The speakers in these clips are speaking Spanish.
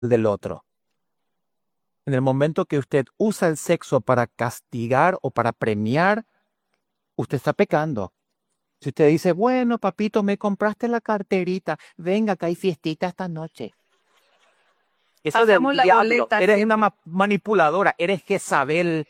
del otro. En el momento que usted usa el sexo para castigar o para premiar, usted está pecando. Si usted dice, bueno, papito, me compraste la carterita, venga, que hay fiestita esta noche. Eso del Pasamos la diablo. boleta Eres siempre. una manipuladora, eres Jezabel.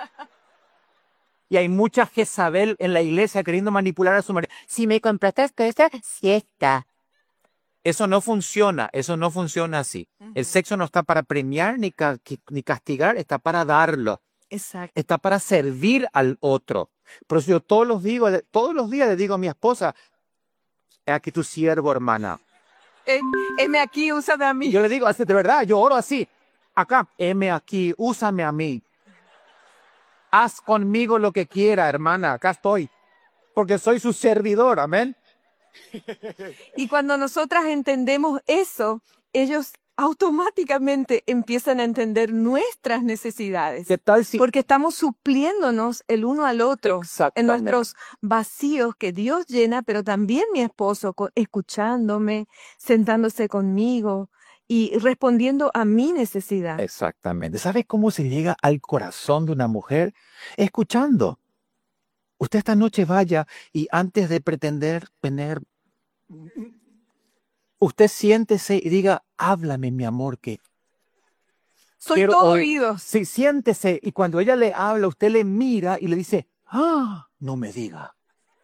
Y hay mucha Jezabel en la iglesia queriendo manipular a su marido. Si me compraste esta siesta. Eso no funciona así. El sexo no está para premiar ni castigar, está para darlo. Exacto. Está para servir al otro. Por eso yo todos los días le digo a mi esposa, aquí tu siervo, hermana. Heme aquí, úsame a Y mí. yo le digo, así, de verdad, yo oro así. Acá, heme aquí, úsame a mí. Haz conmigo lo que quiera, hermana, acá estoy. Porque soy su servidor, amén. Y cuando nosotras entendemos eso, ellos automáticamente empiezan a entender nuestras necesidades. ¿Qué tal si? Porque estamos supliéndonos el uno al otro en Exactamente. nuestros vacíos que Dios llena, pero también mi esposo escuchándome, sentándose conmigo y respondiendo a mi necesidad. Exactamente. ¿Sabe cómo se llega al corazón de una mujer? Escuchando. Usted esta noche vaya y antes de pretender tener, usted siéntese y diga, háblame, mi amor, que Soy quiero todo oír. oídos. Sí, siéntese y cuando ella le habla, usted le mira y le dice, no me diga.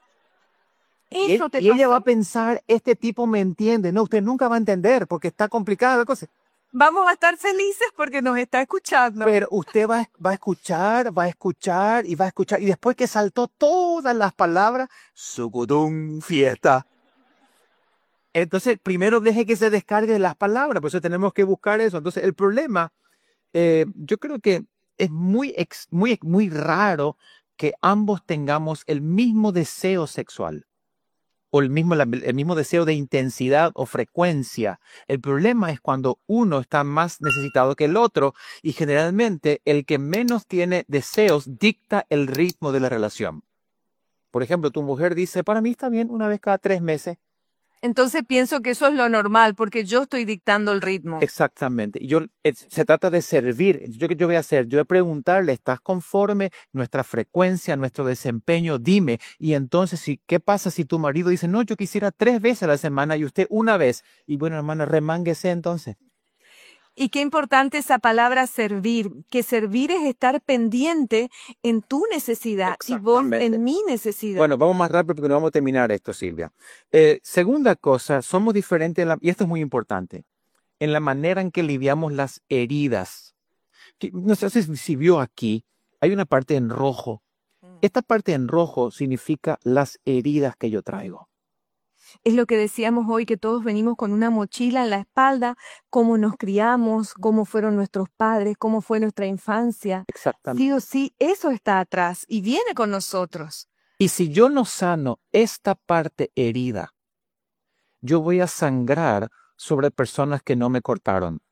Y Eso te ella va a pasó. pensar, este tipo me entiende. No, usted nunca va a entender porque está complicada la cosa. Vamos a estar felices porque nos está escuchando. Pero usted va a escuchar, va a escuchar y va a escuchar. Y después que saltó todas las palabras, sucudum, fiesta. Entonces, primero deje que se descargue las palabras, por eso tenemos que buscar eso. Entonces, el problema, yo creo que es muy raro que ambos tengamos el mismo deseo sexual o el mismo deseo de intensidad o frecuencia. El problema es cuando uno está más necesitado que el otro y generalmente el que menos tiene deseos dicta el ritmo de la relación. Por ejemplo, tu mujer dice, para mí está bien una vez cada 3 meses. Entonces pienso que eso es lo normal porque yo estoy dictando el ritmo. Exactamente. Y se trata de servir. ¿Qué yo voy a hacer? Yo voy a preguntarle, ¿estás conforme? Nuestra frecuencia, nuestro desempeño, dime. Y entonces, ¿qué pasa si tu marido dice, no, yo quisiera 3 veces a la semana y usted una vez? Y bueno, hermana, remánguese entonces. Y qué importante esa palabra servir, que servir es estar pendiente en tu necesidad y vos Exactamente. en mi necesidad. Bueno, vamos más rápido porque no vamos a terminar esto, Silvia. Segunda cosa, somos diferentes, y esto es muy importante, en la manera en que lidiamos las heridas. No sé si vio aquí, hay una parte en rojo. Esta parte en rojo significa las heridas que yo traigo. Es lo que decíamos hoy, que todos venimos con una mochila en la espalda, cómo nos criamos, cómo fueron nuestros padres, cómo fue nuestra infancia. Exactamente. Sí o sí, eso está atrás y viene con nosotros. Y si yo no sano esta parte herida, yo voy a sangrar sobre personas que no me cortaron.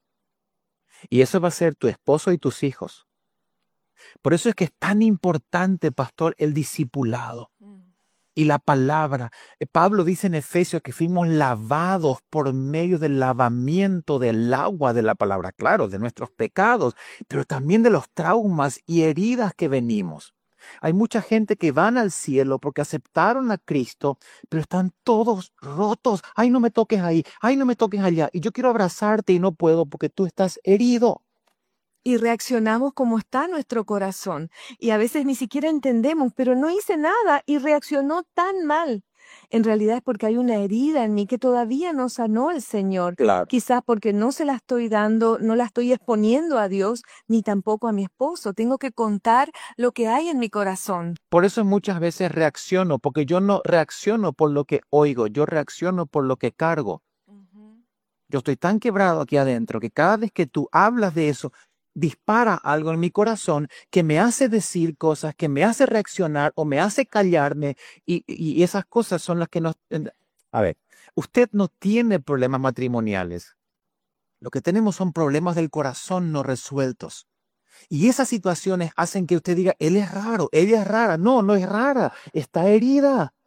Y eso va a ser tu esposo y tus hijos. Por eso es que es tan importante, pastor, el discipulado y la palabra. Pablo dice en Efesios que fuimos lavados por medio del lavamiento del agua de la palabra, claro, de nuestros pecados, pero también de los traumas y heridas que venimos. Hay mucha gente que van al cielo porque aceptaron a Cristo, pero están todos rotos. Ay, no me toques ahí, ay, no me toques allá. Y yo quiero abrazarte y no puedo porque tú estás herido. Y reaccionamos como está nuestro corazón. Y a veces ni siquiera entendemos, pero no hice nada y reaccionó tan mal. En realidad es porque hay una herida en mí que todavía no sanó el Señor. Claro. Quizás porque no se la estoy dando, no la estoy exponiendo a Dios, ni tampoco a mi esposo. Tengo que contar lo que hay en mi corazón. Por eso muchas veces reacciono, porque yo no reacciono por lo que oigo, yo reacciono por lo que cargo. Yo estoy tan quebrado aquí adentro que cada vez que tú hablas de eso, dispara algo en mi corazón que me hace decir cosas, que me hace reaccionar o me hace callarme y esas cosas son las que nos... A ver, usted no tiene problemas matrimoniales. Lo que tenemos son problemas del corazón no resueltos. Y esas situaciones hacen que usted diga, él es raro, ella es rara. No, no es rara, está herida.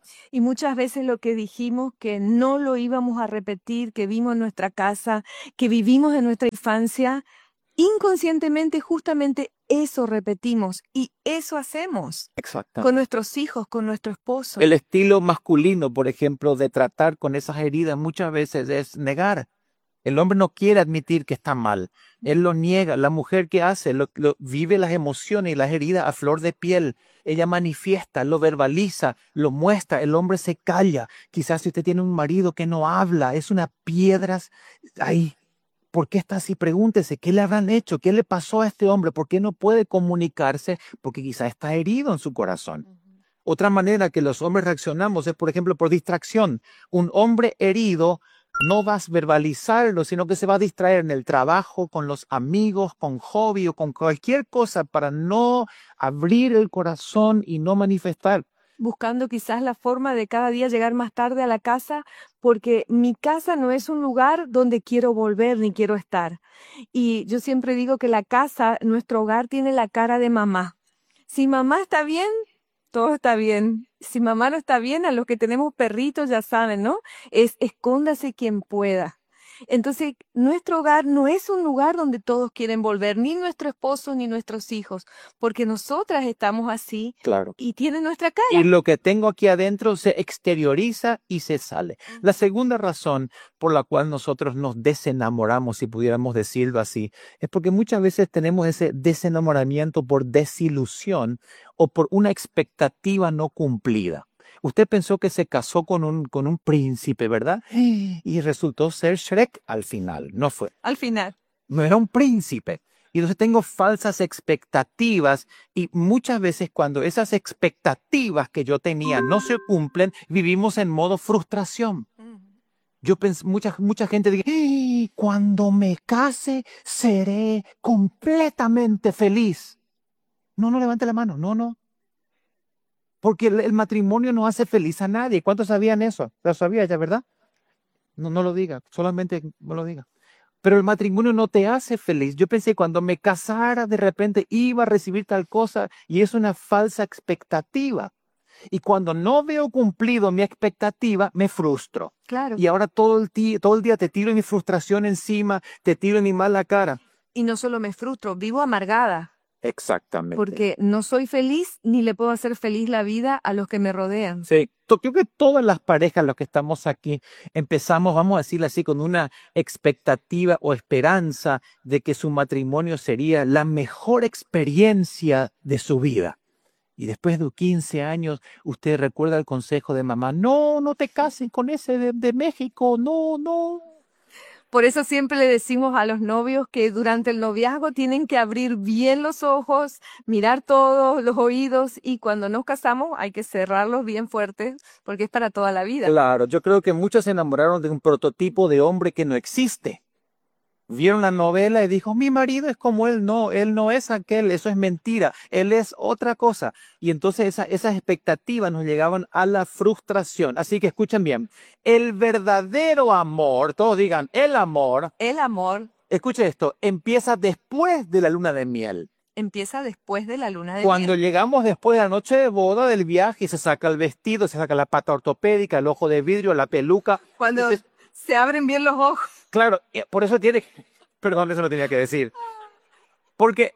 Y muchas veces lo que dijimos que no lo íbamos a repetir, que vimos en nuestra casa, que vivimos en nuestra infancia, inconscientemente justamente eso repetimos y eso hacemos Exacto. con nuestros hijos, con nuestro esposo. El estilo masculino, por ejemplo, de tratar con esas heridas muchas veces es negar. El hombre no quiere admitir que está mal. Él lo niega. La mujer, ¿qué hace? Vive las emociones y las heridas a flor de piel. Ella manifiesta, lo verbaliza, lo muestra. El hombre se calla. Quizás si usted tiene un marido que no habla, es una piedra ahí. ¿Por qué está así? Pregúntese, ¿qué le habrán hecho? ¿Qué le pasó a este hombre? ¿Por qué no puede comunicarse? Porque quizás está herido en su corazón. Otra manera que los hombres reaccionamos es, por ejemplo, por distracción. Un hombre herido no va a verbalizarlo, sino que se va a distraer en el trabajo, con los amigos, con hobby o con cualquier cosa para no abrir el corazón y no manifestar. Buscando quizás la forma de cada día llegar más tarde a la casa, porque mi casa no es un lugar donde quiero volver ni quiero estar. Y yo siempre digo que la casa, nuestro hogar, tiene la cara de mamá. Si mamá está bien, todo está bien. Si mamá no está bien, a los que tenemos perritos ya saben, ¿no? Es escóndase quien pueda. Entonces, nuestro hogar no es un lugar donde todos quieren volver, ni nuestro esposo ni nuestros hijos, porque nosotras estamos así Claro. y tiene nuestra Y cara. lo que tengo aquí adentro se exterioriza y se sale. La segunda razón por la cual nosotros nos desenamoramos, si pudiéramos decirlo así, es porque muchas veces tenemos ese desenamoramiento por desilusión o por una expectativa no cumplida. Usted pensó que se casó con un príncipe, ¿verdad? Y resultó ser Shrek al final. No fue. Al final. No era un príncipe. Y entonces tengo falsas expectativas y muchas veces cuando esas expectativas que yo tenía no se cumplen, vivimos en modo frustración. Yo pensé, mucha gente dice, cuando me case seré completamente feliz. No levante la mano, no. Porque el matrimonio no hace feliz a nadie. ¿Cuántos sabían eso? Lo sabía ya, ¿verdad? No lo diga, solamente no lo diga. Pero el matrimonio no te hace feliz. Yo pensé cuando me casara de repente iba a recibir tal cosa y es una falsa expectativa. Y cuando no veo cumplido mi expectativa, me frustro. Claro. Y ahora todo el día te tiro mi frustración encima, te tiro mi mala cara. Y no solo me frustro, vivo amargada, Exactamente. porque no soy feliz ni le puedo hacer feliz la vida a los que me rodean. Sí, creo que todas las parejas, los que estamos aquí, empezamos, vamos a decirlo así, con una expectativa o esperanza de que su matrimonio sería la mejor experiencia de su vida. Y después de 15 años, usted recuerda el consejo de mamá, no te cases con ese de México, no. Por eso siempre le decimos a los novios que durante el noviazgo tienen que abrir bien los ojos, mirar todos los oídos y cuando nos casamos hay que cerrarlos bien fuertes porque es para toda la vida. Claro, yo creo que muchos se enamoraron de un prototipo de hombre que no existe. Vieron la novela y dijo, mi marido es como él no es aquel, eso es mentira, él es otra cosa. Y entonces esas expectativas nos llegaban a la frustración. Así que escuchen bien, el verdadero amor, todos digan, el amor, escuche esto, empieza después de la luna de miel. Empieza después de la luna de Cuando miel. llegamos después de la noche de boda, del viaje, y se saca el vestido, se saca la pata ortopédica, el ojo de vidrio, la peluca. Cuando se abren bien los ojos. Claro, por eso perdón, eso lo tenía que decir. Porque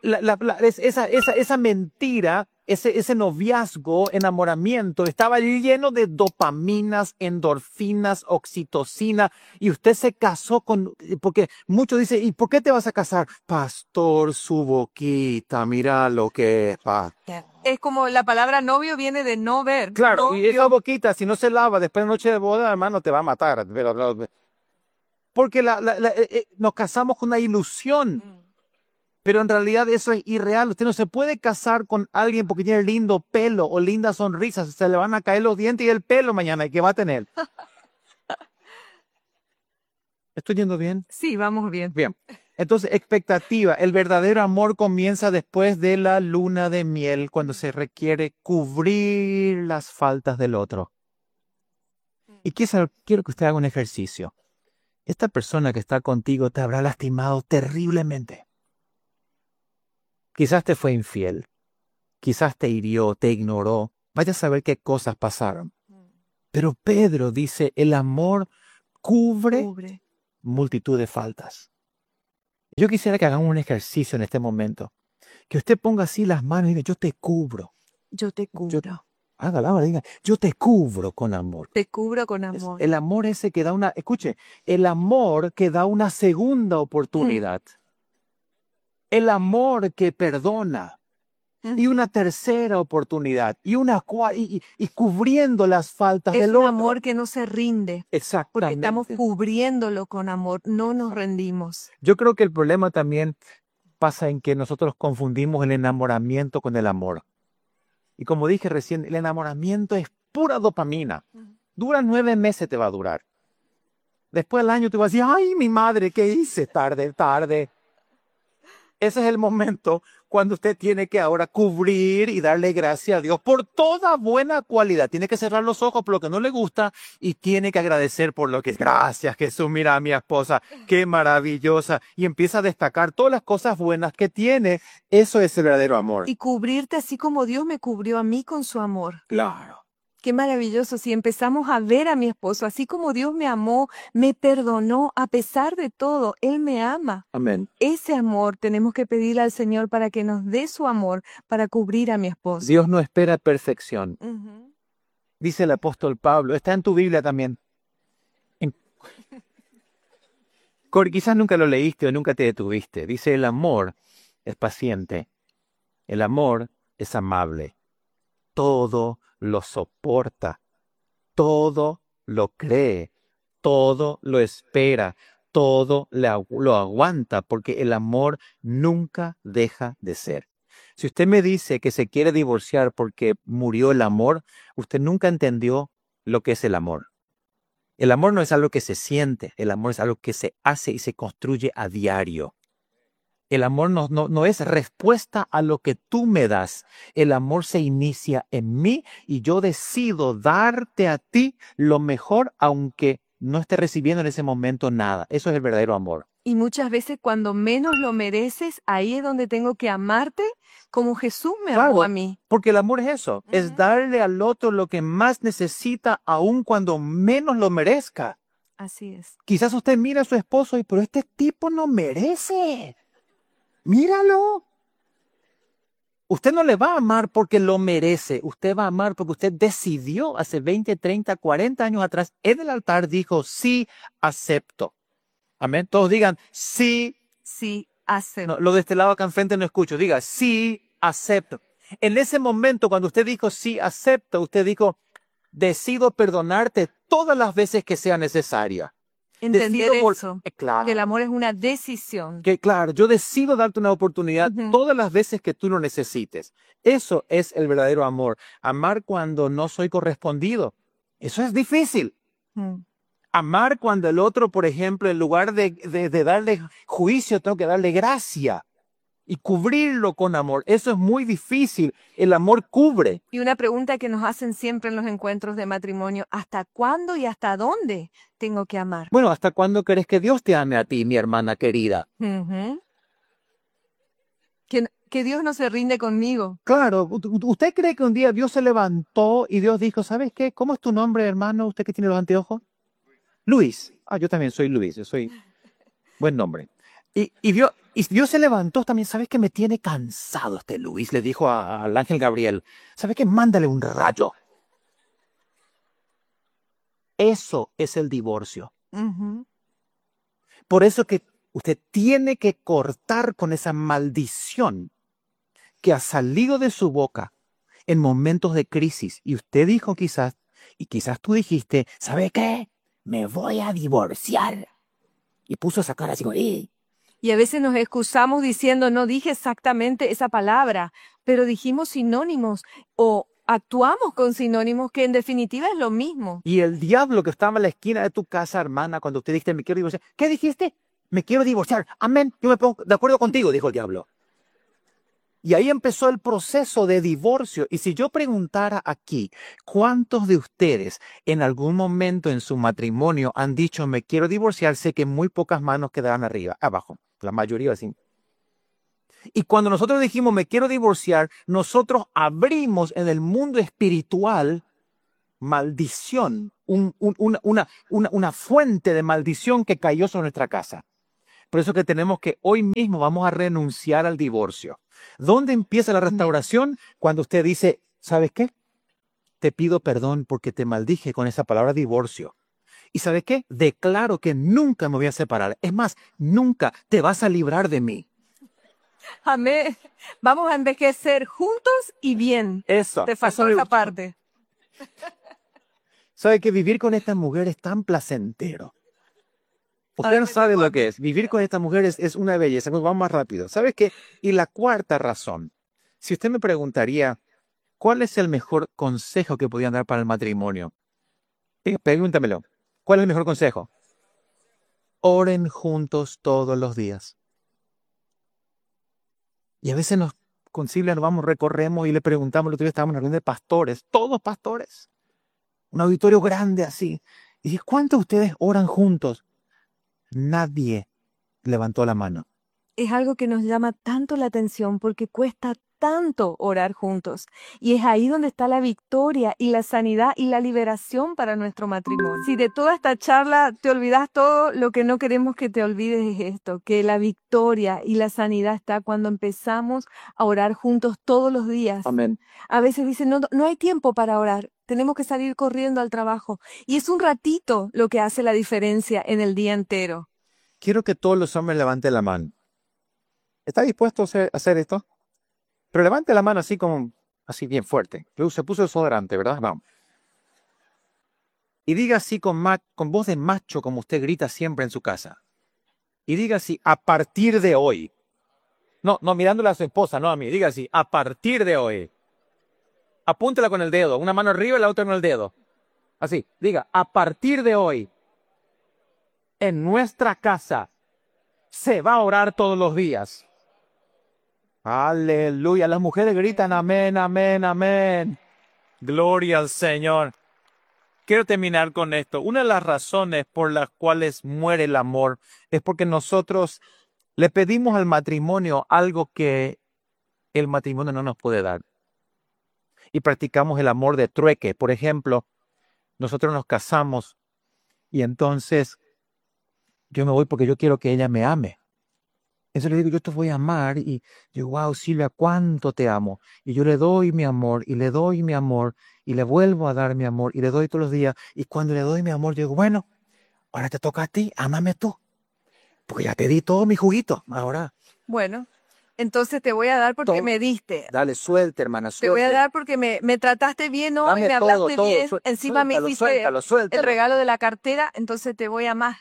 esa mentira, ese noviazgo, enamoramiento, estaba lleno de dopaminas, endorfinas, oxitocina, y usted se casó porque muchos dicen, ¿y por qué te vas a casar? Pastor, su boquita, mira lo que es, Es como la palabra novio viene de no ver. Claro, Novio. y esa boquita, si no se lava después de noche de boda, hermano, te va a matar. Porque nos casamos con una ilusión. Pero en realidad eso es irreal. Usted no se puede casar con alguien porque tiene lindo pelo o linda sonrisa. Se le van a caer los dientes y el pelo mañana. ¿Y qué va a tener? ¿Estoy yendo bien? Sí, vamos bien. Bien. Entonces, expectativa. El verdadero amor comienza después de la luna de miel, cuando se requiere cubrir las faltas del otro. Y quiero que usted haga un ejercicio. Esta persona que está contigo te habrá lastimado terriblemente. Quizás te fue infiel, quizás te hirió, te ignoró. Vaya a saber qué cosas pasaron. Pero Pedro dice, el amor cubre Cubre. multitud de faltas. Yo quisiera que hagamos un ejercicio en este momento. Que usted ponga así las manos y diga, yo te cubro. Yo te cubro. Hágala ahora, diga, yo te cubro con amor. Te cubro con Es amor. el amor ese que da una, escuche, el amor que da una segunda oportunidad. El amor que perdona. Y una tercera oportunidad. Y cubriendo las faltas Es del un otro. amor que no se rinde. Porque Exactamente. estamos cubriéndolo con amor. No nos rendimos. Yo creo que el problema también pasa en que nosotros confundimos el enamoramiento con el amor. Y como dije recién, el enamoramiento es pura dopamina. Dura 9 meses, te va a durar. Después del año te vas a decir, ay, mi madre, ¿qué hice? Tarde. Ese es el momento cuando usted tiene que ahora cubrir y darle gracias a Dios por toda buena cualidad. Tiene que cerrar los ojos por lo que no le gusta y tiene que agradecer por lo que es. Gracias, Jesús, mira a mi esposa, qué maravillosa. Y empieza a destacar todas las cosas buenas que tiene. Eso es el verdadero amor. Y cubrirte así como Dios me cubrió a mí con su amor. Claro. Qué maravilloso. Si empezamos a ver a mi esposo, así como Dios me amó, me perdonó, a pesar de todo, Él me ama. Amén. Ese amor tenemos que pedirle al Señor para que nos dé su amor para cubrir a mi esposo. Dios no espera perfección. Ujú. Dice el apóstol Pablo, está en tu Biblia también. Quizás nunca lo leíste o nunca te detuviste. Dice, el amor es paciente. El amor es amable. Todo lo soporta. Todo lo cree. Todo lo espera. Todo lo aguanta, porque el amor nunca deja de ser. Si usted me dice que se quiere divorciar porque murió el amor, usted nunca entendió lo que es el amor. El amor no es algo que se siente, el amor es algo que se hace y se construye a diario. El amor no es respuesta a lo que tú me das. El amor se inicia en mí y yo decido darte a ti lo mejor, aunque no esté recibiendo en ese momento nada. Eso es el verdadero amor. Y muchas veces cuando menos lo mereces, ahí es donde tengo que amarte como Jesús me amó Claro, a mí. porque el amor es eso, es Ujú. darle al otro lo que más necesita, aun cuando menos lo merezca. Así es. Quizás usted mira a su esposo y, pero este tipo no merece. Míralo. Usted no le va a amar porque lo merece. Usted va a amar porque usted decidió hace 20, 30, 40 años atrás en el altar, dijo, sí, acepto. Amén. Todos digan, sí. Sí, acepto. No, lo de este lado acá enfrente no escucho. Diga, sí, acepto. En ese momento, cuando usted dijo, sí, acepto, usted dijo, decido perdonarte todas las veces que sea necesaria. Entender Decido eso, claro. que el amor es una decisión. Que claro, yo decido darte una oportunidad Ujú. todas las veces que tú lo necesites. Eso es el verdadero amor. Amar cuando no soy correspondido. Eso es difícil. Mm. Amar cuando el otro, por ejemplo, en lugar de darle juicio, tengo que darle gracia y cubrirlo con amor. Eso es muy difícil. El amor cubre. Y una pregunta que nos hacen siempre en los encuentros de matrimonio, ¿hasta cuándo y hasta dónde tengo que amar? Bueno, ¿hasta cuándo querés que Dios te ame a ti, mi hermana querida? Ujú. Que Dios no se rinde conmigo. Claro, ¿usted cree que un día Dios se levantó y Dios dijo, ¿sabes qué? ¿Cómo es tu nombre, hermano? ¿Usted que tiene los anteojos? Luis. Ah, yo también soy Luis, yo soy buen nombre. Y Dios se levantó también, ¿sabes qué? Me tiene cansado este Luis, le dijo al ángel Gabriel. ¿Sabes qué? Mándale un rayo. Eso es el divorcio. Ujú. Por eso que usted tiene que cortar con esa maldición que ha salido de su boca en momentos de crisis. Y usted dijo quizás, y quizás tú dijiste, ¿sabe qué? Me voy a divorciar. Y puso esa cara así como, ¡eh! Y a veces nos excusamos diciendo, no dije exactamente esa palabra, pero dijimos sinónimos o actuamos con sinónimos que en definitiva es lo mismo. Y el diablo que estaba en la esquina de tu casa, hermana, cuando usted dijiste, me quiero divorciar. ¿Qué dijiste? Me quiero divorciar. Amén. Yo me pongo de acuerdo contigo, dijo el diablo. Y ahí empezó el proceso de divorcio. Y si yo preguntara aquí, ¿cuántos de ustedes en algún momento en su matrimonio han dicho, me quiero divorciar? Sé que muy pocas manos quedarán abajo. La mayoría así. Y cuando nosotros dijimos, me quiero divorciar, nosotros abrimos en el mundo espiritual maldición, una fuente de maldición que cayó sobre nuestra casa. Por eso que tenemos que hoy mismo vamos a renunciar al divorcio. ¿Dónde empieza la restauración? Cuando usted dice, ¿sabes qué? Te pido perdón porque te maldije con esa palabra divorcio. ¿Y sabes qué? Declaro que nunca me voy a separar. Es más, nunca te vas a librar de mí. Amén. Vamos a envejecer juntos y bien. Eso. Te faltó esa parte. ¿Sabe que vivir con esta mujer es tan placentero? Usted no sabe lo que es. Vivir con esta mujer es una belleza. Vamos más rápido. ¿Sabe qué? Y la cuarta razón. Si usted me preguntaría, ¿cuál es el mejor consejo que podían dar para el matrimonio? Pregúntamelo. ¿Cuál es el mejor consejo? Oren juntos todos los días. Y a veces nos concilian, vamos, recorremos y le preguntamos, el otro día estábamos en una reunión de pastores, todos pastores, un auditorio grande así. Y dije, ¿cuántos de ustedes oran juntos? Nadie levantó la mano. Es algo que nos llama tanto la atención porque cuesta tanto orar juntos. Y es ahí donde está la victoria y la sanidad y la liberación para nuestro matrimonio. Si de toda esta charla te olvidas todo, lo que no queremos que te olvides es esto, que la victoria y la sanidad está cuando empezamos a orar juntos todos los días. Amén. A veces dicen, no hay tiempo para orar, tenemos que salir corriendo al trabajo. Y es un ratito lo que hace la diferencia en el día entero. Quiero que todos los hombres levanten la mano. ¿Está dispuesto a hacer esto? Pero levante la mano así como, así bien fuerte. Se puso desodorante, ¿verdad? Vamos. Y diga así con voz de macho, como usted grita siempre en su casa. Y diga así, a partir de hoy. No, mirándole a su esposa, no a mí. Diga así, a partir de hoy. Apúntela con el dedo, una mano arriba y la otra con el dedo. Así, diga, a partir de hoy, en nuestra casa, se va a orar todos los días. Aleluya. Las mujeres gritan amén, amén, amén. Gloria al Señor. Quiero terminar con esto. Una de las razones por las cuales muere el amor es porque nosotros le pedimos al matrimonio algo que el matrimonio no nos puede dar. Y practicamos el amor de trueque. Por ejemplo, nosotros nos casamos y entonces yo me voy porque yo quiero que ella me ame. Entonces le digo, yo te voy a amar y yo, wow, Silvia, cuánto te amo. Y yo le doy mi amor y le doy mi amor y le vuelvo a dar mi amor y le doy todos los días. Y cuando le doy mi amor, yo digo, bueno, ahora te toca a ti, ámame tú. Porque ya te di todo mi juguito, ahora. Bueno, entonces te voy a dar porque me diste. Dale, suelta, hermana, suelta. Te voy a dar porque me trataste bien hoy, me hablaste bien. Encima me hiciste el regalo de la cartera, entonces te voy a más.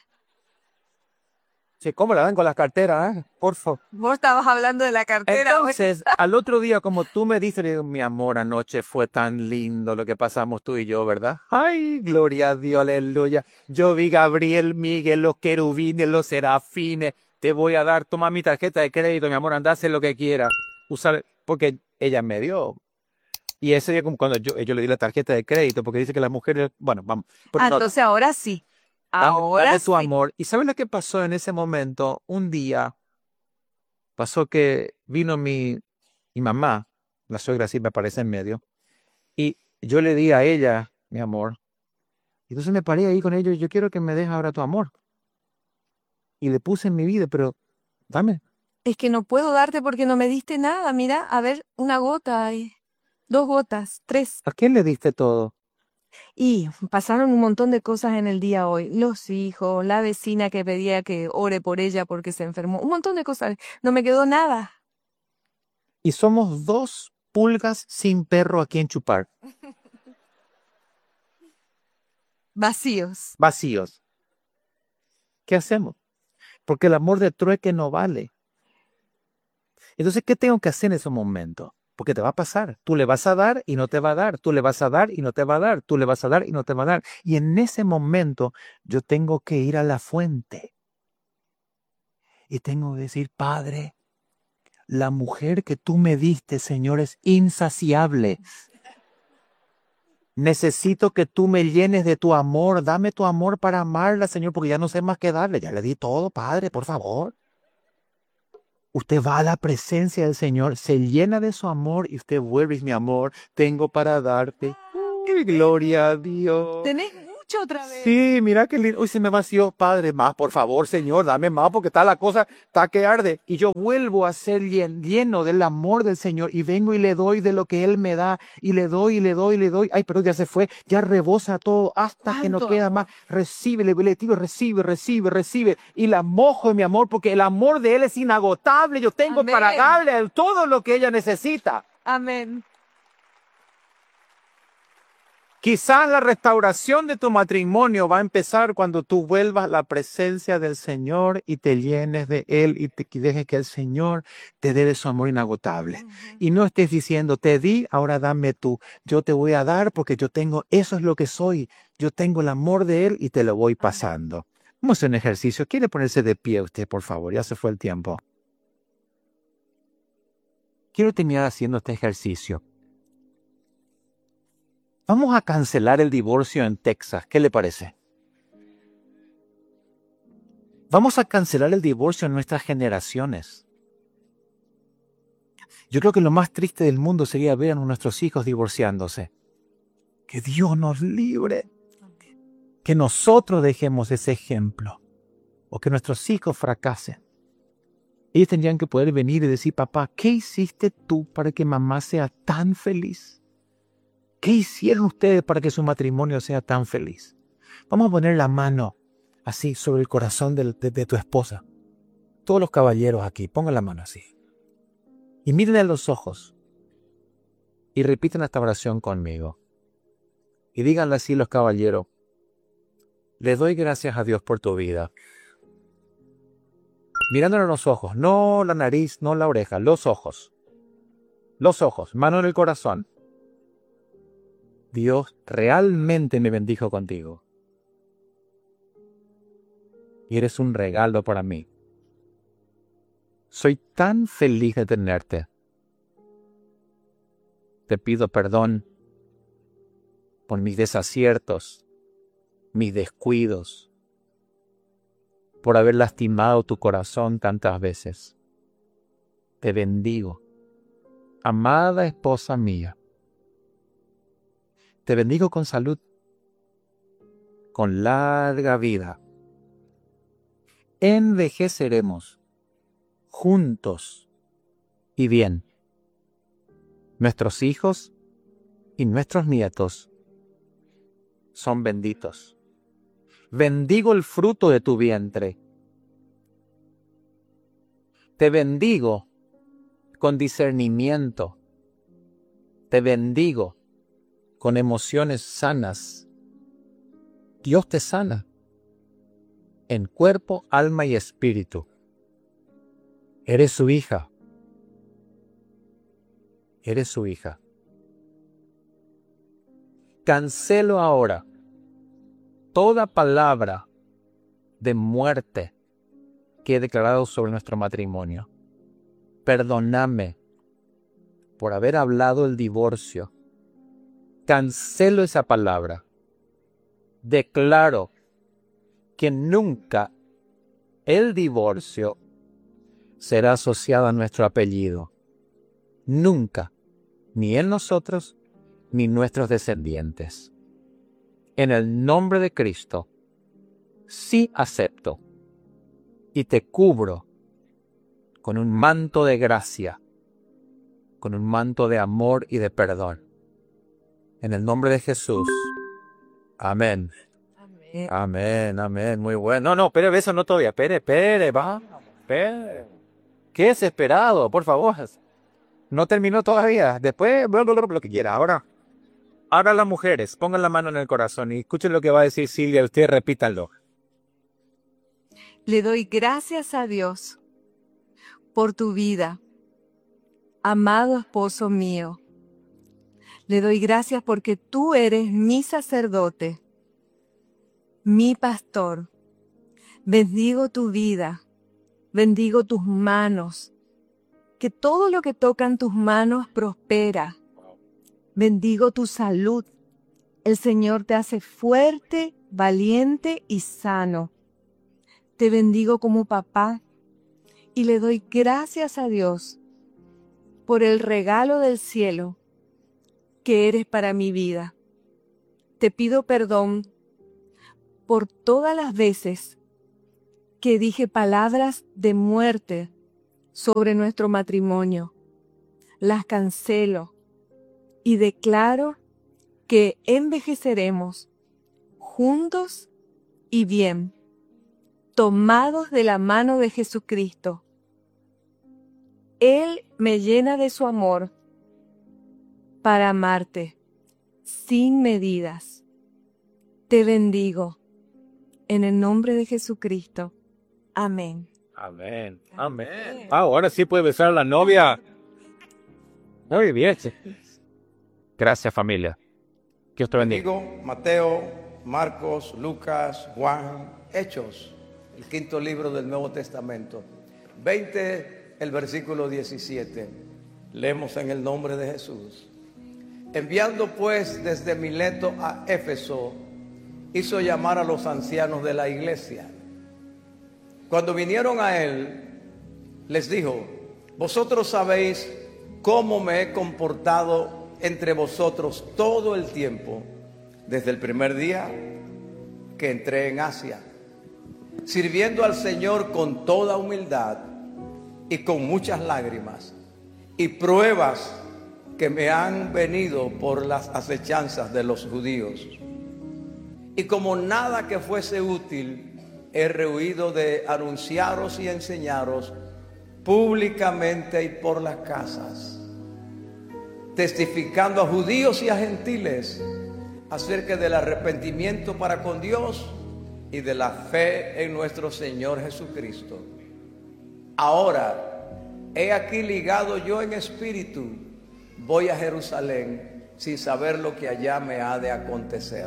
Sí, ¿cómo la dan con las carteras? Por favor. Vos estabas hablando de la cartera. Entonces, al otro día, como tú me dices, le digo, mi amor, anoche fue tan lindo lo que pasamos tú y yo, ¿verdad? Ay, gloria a Dios, aleluya. Yo vi Gabriel, Miguel, los querubines, los serafines. Te voy a dar, toma mi tarjeta de crédito, mi amor, anda a hacer lo que quiera. Usar, porque ella me dio. Y ese día, como cuando yo le di la tarjeta de crédito, porque dice que las mujeres, bueno, vamos. Entonces ahora sí. Ahora su amor. ¿Y sabes lo que pasó en ese momento? Un día pasó que vino mi mamá, la suegra sí me aparece en medio, y yo le di a ella mi amor. Y entonces me paré ahí con ellos, yo quiero que me dejes ahora tu amor. Y le puse en mi vida, pero dame. Es que no puedo darte porque no me diste nada. Mira, a ver, una gota ahí, 2 gotas, 3. ¿A quién le diste todo? Y pasaron un montón de cosas en el día hoy. Los hijos, la vecina que pedía que ore por ella porque se enfermó. Un montón de cosas. No me quedó nada. Y somos 2 pulgas sin perro a quien chupar. Vacíos. Vacíos. ¿Qué hacemos? Porque el amor de trueque no vale. Entonces, ¿qué tengo que hacer en ese momento? Porque te va a pasar. Tú le vas a dar y no te va a dar. Tú le vas a dar y no te va a dar. Tú le vas a dar y no te va a dar. Y en ese momento yo tengo que ir a la fuente. Y tengo que decir, Padre, la mujer que tú me diste, Señor, es insaciable. Necesito que tú me llenes de tu amor. Dame tu amor para amarla, Señor, porque ya no sé más qué darle. Ya le di todo, Padre, por favor. Usted va a la presencia del Señor, se llena de su amor y usted vuelve y dice, mi amor, tengo para darte. ¡Qué gloria a Dios! Tenés mucho otra vez. Sí, mira qué lindo. Uy, se me vació, Padre, más, por favor, Señor, dame más, porque está la cosa, está que arde. Y yo vuelvo a ser lleno del amor del Señor y vengo y le doy de lo que Él me da y le doy y le doy y le doy. Ay, pero ya se fue, ya rebosa todo hasta que no ¿Cuánto queda más. Recibe, le digo, recibe, recibe, recibe. Y la mojo de mi amor, porque el amor de Él es inagotable. Yo tengo Amén. para darle todo lo que ella necesita. Amén. Quizás la restauración de tu matrimonio va a empezar cuando tú vuelvas a la presencia del Señor y te llenes de Él y dejes que el Señor te dé de su amor inagotable. Y no estés diciendo, te di, ahora dame tú. Yo te voy a dar porque yo tengo, eso es lo que soy. Yo tengo el amor de Él y te lo voy pasando. Vamos a hacer un ejercicio. ¿Quiere ponerse de pie usted, por favor? Ya se fue el tiempo. Quiero terminar haciendo este ejercicio. Vamos a cancelar el divorcio en Texas. ¿Qué le parece? Vamos a cancelar el divorcio en nuestras generaciones. Yo creo que lo más triste del mundo sería ver a nuestros hijos divorciándose. Que Dios nos libre. Que nosotros dejemos ese ejemplo. O que nuestros hijos fracasen. Ellos tendrían que poder venir y decir, papá, ¿qué hiciste tú para que mamá sea tan feliz? ¿Qué hicieron ustedes para que su matrimonio sea tan feliz? Vamos a poner la mano así sobre el corazón de tu esposa. Todos los caballeros aquí, pongan la mano así. Y mírenle a los ojos. Y repiten esta oración conmigo. Y díganle así los caballeros. Le doy gracias a Dios por tu vida. Mirándole a los ojos, no la nariz, no la oreja, los ojos. Los ojos, mano en el corazón. Dios realmente me bendijo contigo. Y eres un regalo para mí. Soy tan feliz de tenerte. Te pido perdón por mis desaciertos, mis descuidos, por haber lastimado tu corazón tantas veces. Te bendigo, amada esposa mía. Te bendigo con salud, con larga vida. Envejeceremos juntos y bien. Nuestros hijos y nuestros nietos son benditos. Bendigo el fruto de tu vientre. Te bendigo con discernimiento. Te bendigo con emociones sanas. Dios te sana en cuerpo, alma y espíritu. Eres su hija. Eres su hija. Cancelo ahora toda palabra de muerte que he declarado sobre nuestro matrimonio. Perdóname por haber hablado el divorcio. Cancelo esa palabra. Declaro que nunca el divorcio será asociado a nuestro apellido. Nunca, ni en nosotros, ni nuestros descendientes. En el nombre de Cristo, sí acepto y te cubro con un manto de gracia, con un manto de amor y de perdón. En el nombre de Jesús. Amén. Amén. Amén, amén. Muy bueno. No, espere, eso no todavía. Espere, va. Espere. Qué desesperado, por favor. No terminó todavía. Después, lo que quiera. Ahora las mujeres, pongan la mano en el corazón y escuchen lo que va a decir Silvia. Ustedes repítanlo. Le doy gracias a Dios por tu vida, amado esposo mío. Le doy gracias porque tú eres mi sacerdote, mi pastor. Bendigo tu vida, bendigo tus manos, que todo lo que tocan tus manos prospera. Bendigo tu salud. El Señor te hace fuerte, valiente y sano. Te bendigo como papá y le doy gracias a Dios por el regalo del cielo que eres para mi vida. te pido perdón por todas las veces que dije palabras de muerte sobre nuestro matrimonio. Las cancelo y declaro que envejeceremos juntos y bien, tomados de la mano de Jesucristo. Él me llena de su amor para amarte sin medidas. Te bendigo en el nombre de Jesucristo. Amén. Amén. Amén. Ahora sí puede besar a la novia. Muy bien. Gracias, familia. Que Dios te bendiga. Digo, Mateo, Marcos, Lucas, Juan, Hechos, el quinto libro del Nuevo Testamento. 20, el versículo 17. Leemos en el nombre de Jesús. Enviando pues desde Mileto a Éfeso, hizo llamar a los ancianos de la iglesia. Cuando vinieron a él, les dijo: vosotros sabéis cómo me he comportado entre vosotros todo el tiempo, desde el primer día que entré en Asia, sirviendo al Señor con toda humildad y con muchas lágrimas y pruebas que me han venido por las acechanzas de los judíos. Y como nada que fuese útil, he rehuido de anunciaros y enseñaros públicamente y por las casas, testificando a judíos y a gentiles acerca del arrepentimiento para con Dios y de la fe en nuestro Señor Jesucristo. Ahora, he aquí ligado yo en espíritu, voy a Jerusalén sin saber lo que allá me ha de acontecer,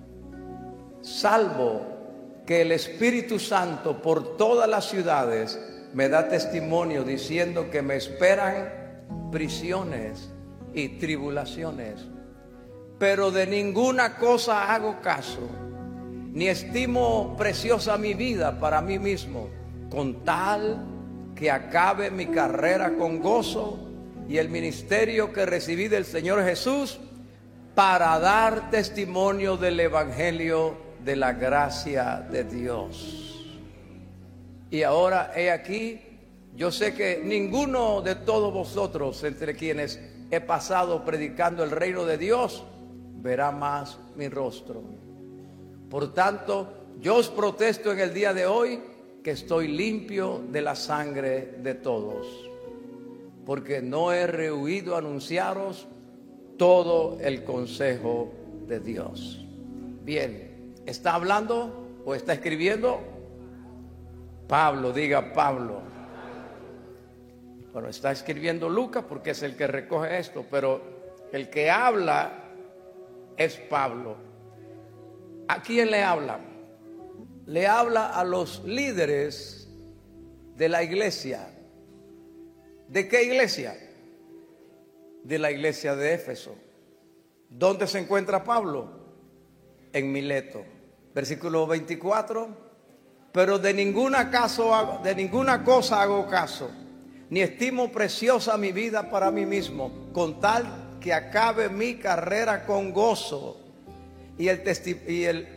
salvo que el Espíritu Santo por todas las ciudades me da testimonio diciendo que me esperan prisiones y tribulaciones. Pero de ninguna cosa hago caso, ni estimo preciosa mi vida para mí mismo, con tal que acabe mi carrera con gozo y el ministerio que recibí del Señor Jesús, para dar testimonio del Evangelio de la gracia de Dios. Y ahora he aquí, yo sé que ninguno de todos vosotros, entre quienes he pasado predicando el reino de Dios, verá más mi rostro. Por tanto, yo os protesto en el día de hoy que estoy limpio de la sangre de todos, porque no he rehuido anunciaros todo el consejo de Dios. Bien. ¿Está hablando o está escribiendo? Pablo, diga Pablo. Bueno, está escribiendo Lucas porque es el que recoge esto, pero el que habla es Pablo. ¿A quién le habla? Le habla a los líderes de la iglesia. ¿De qué iglesia? De la iglesia de Éfeso. ¿Dónde se encuentra Pablo? En Mileto. Versículo 24, pero de ninguna cosa hago caso, ni estimo preciosa mi vida para mí mismo, con tal que acabe mi carrera con gozo y el